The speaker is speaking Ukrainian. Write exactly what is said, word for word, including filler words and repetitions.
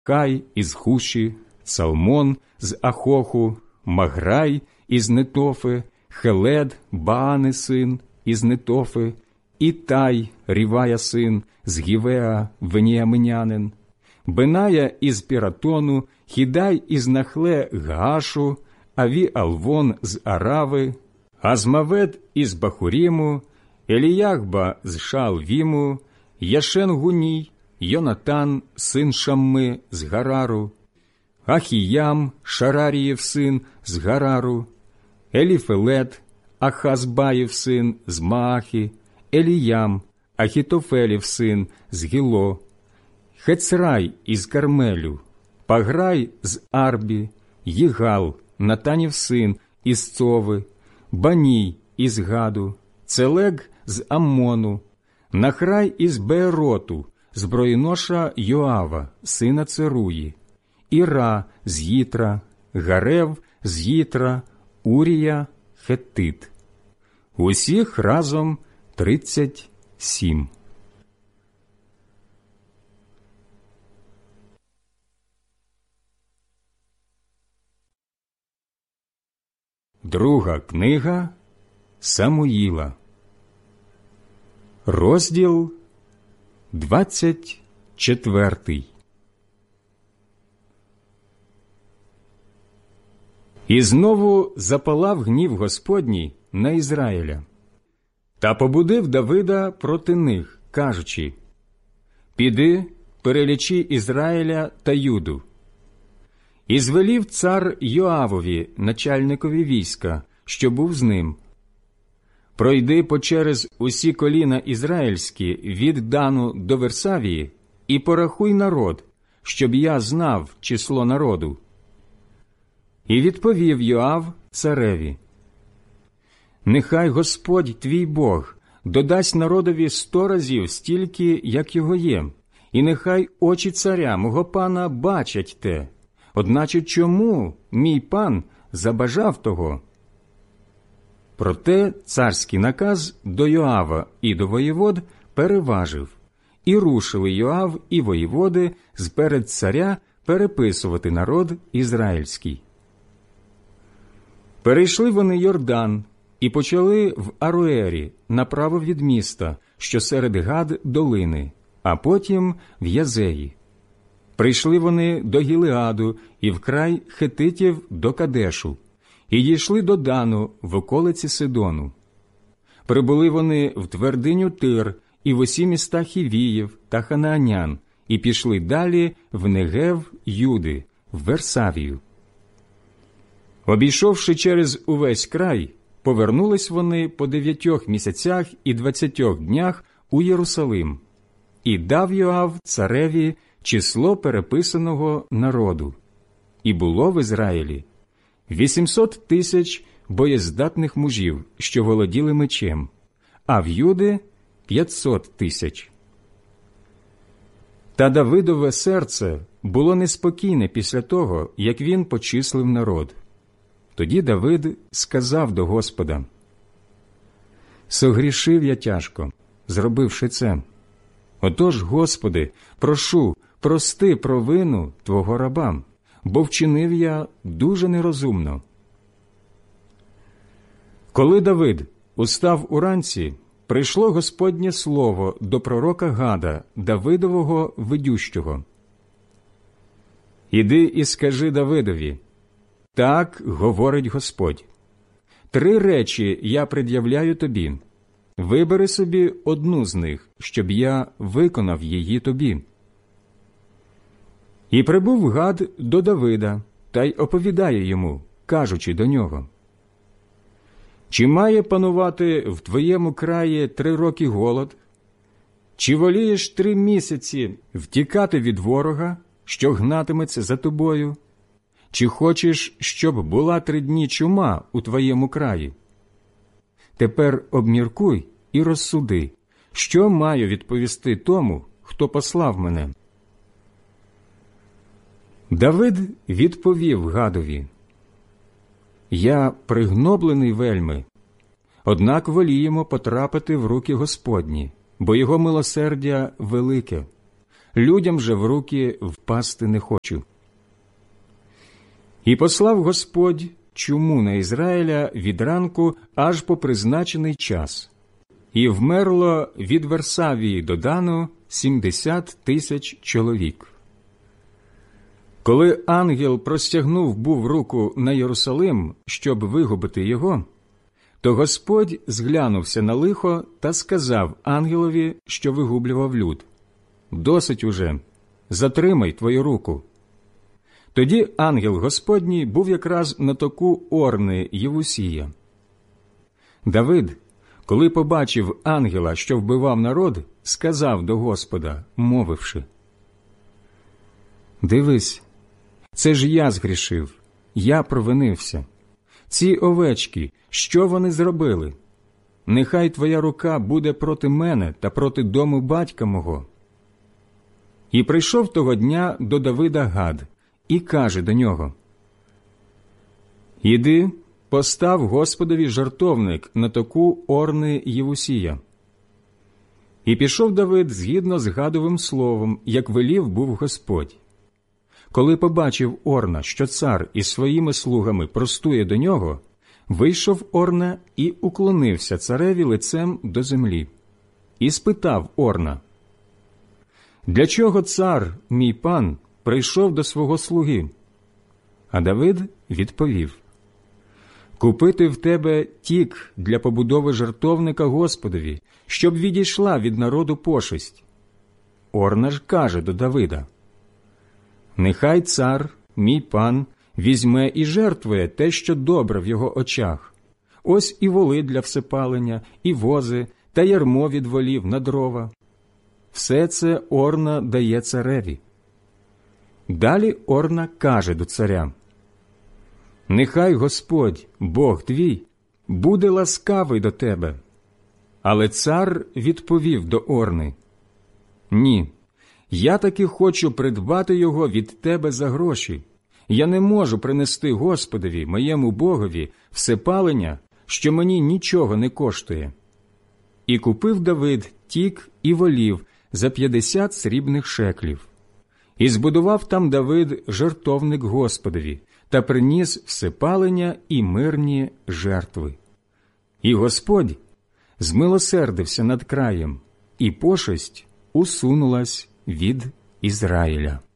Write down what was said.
Кай із Хуші, Цалмон з Ахоху, Маграй із Нетофи, Хелед, Баани син із Нетофи, Ітай, Рівая син з Гівеа, Веніаминянин, Беная із Піратону, Хідай із Нахле Гашу, Аві Алвон з Арави, Азмавет із Бахуріму, Еліяхба з Шаалвіму, Яшен Гуній, Йонатан, син Шамми з Гарару, Ахіям, Шарарієв син з Гарару, Еліфелет, Ахазбаєв син з Маахи, Еліям, Ахітофелів син з Гіло, Хецрай із Кармелю, Паграй з Арбі, Їгал, Натанів син із Цови, Баній із Гаду, Целег з Аммону, Нахрай із Беероту, зброєноша Йоава, сина Церуї, Іра з Їтра, Гарев з Їтра, Урія, Хеттит. Усіх разом тридцять сім. Друга книга Самуїла, розділ двадцять четвертий. І знову запалав гнів Господній на Ізраїля. Та побудив Давида проти них, кажучи: «Піди, перелічи Ізраїля та Юду». І звелів цар Йоавові, начальникові війська, що був з ним: «Пройди почерез усі коліна ізраїльські від Дану до Версавії і порахуй народ, щоб я знав число народу». І відповів Йоав цареві: «Нехай Господь твій Бог додасть народові сто разів стільки, як його є, і нехай очі царя, мого пана, бачать те. Одначе чому мій пан забажав того?» Проте царський наказ до Йоава і до воєвод переважив, і рушили Йоав і воєводи зперед царя переписувати народ ізраїльський. Перейшли вони Йордан і почали в Ароері направо від міста, що серед Гад долини, а потім в Язеї. Прийшли вони до Гілеаду і в край хетитів до Кадешу, і дійшли до Дану в околиці Сидону. Прибули вони в твердиню Тир і в усі міста Хівіїв та Ханаанян, і пішли далі в Негев Юди, в Версавію. Обійшовши через увесь край, повернулись вони по дев'ятьох місяцях і двадцятьох днях у Єрусалим. І дав Йоав цареві число переписаного народу. І було в Ізраїлі вісімсот тисяч боєздатних мужів, що володіли мечем, а в Юди – п'ятсот тисяч. Та Давидове серце було неспокійне після того, як він почислив народ. Тоді Давид сказав до Господа: «Согрішив я тяжко, зробивши це. Отож, Господи, прошу, прости провину Твого раба, бо вчинив я дуже нерозумно». Коли Давид устав уранці, прийшло Господнє слово до пророка Гада, Давидового ведющого: «Іди і скажи Давидові: так говорить Господь. Три речі я пред'являю тобі. Вибери собі одну з них, щоб я виконав її тобі». І прибув Гад до Давида, та й оповідає йому, кажучи до нього: «Чи має панувати в твоєму краї три роки голод? Чи волієш три місяці втікати від ворога, що гнатиметься за тобою? Чи хочеш, щоб була три дні чума у твоєму краї? Тепер обміркуй і розсуди, що маю відповісти тому, хто послав мене». Давид відповів Гадові: «Я пригноблений вельми, однак воліємо потрапити в руки Господні, бо його милосердя велике. людям же в руки впасти не хочу. І послав Господь чуму на Ізраїля від ранку аж по призначений час, і вмерло від Версавії до Дану сімдесят тисяч чоловік. Коли ангел простягнув був руку на Єрусалим, щоб вигубити його, то Господь зглянувся на лихо та сказав ангелові, що вигублював люд: «Досить уже, затримай твою руку». Тоді ангел Господній був якраз на току Орни Євусія. Давид, коли побачив ангела, що вбивав народ, сказав до Господа, мовивши: «Дивись, це ж я згрішив, я провинився. Ці овечки, що вони зробили? Нехай твоя рука буде проти мене та проти дому батька мого». І прийшов того дня до Давида Гад, і каже до нього: «Іди, постав Господові жертовник на току Орни Євусія». І пішов Давид згідно з Гадовим словом, як велів був Господь. Коли побачив Орна, що цар із своїми слугами простує до нього, вийшов Орна і уклонився цареві лицем до землі. І спитав Орна: «Для чого цар, мій пан, прийшов до свого слуги?» А Давид відповів: «Купити в тебе тік для побудови жертовника Господові, щоб відійшла від народу пошесть». Орна ж каже до Давида: «Нехай цар, мій пан, візьме і жертвує те, що добре в його очах. Ось і воли для всепалення, і вози, та ярмо від волів на дрова. Все це Орна дає цареві». Далі Орна каже до царя: «Нехай Господь, Бог твій, буде ласкавий до тебе». Але цар відповів до Орни: «Ні, я таки хочу придбати його від тебе за гроші. Я не можу принести Господові, моєму Богові, всепалення, що мені нічого не коштує». І купив Давид тік і волів за п'ятдесят срібних шеклів. І збудував там Давид жертовник Господові та приніс всепалення і мирні жертви. І Господь змилосердився над краєм, і пошесть усунулась від Ізраїля.